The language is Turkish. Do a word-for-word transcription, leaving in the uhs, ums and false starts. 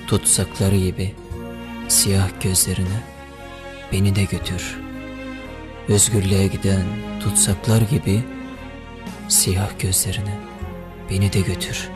tutsakları gibi siyah gözlerine beni de götür. Özgürlüğe giden tutsaklar gibi siyah gözlerine beni de götür.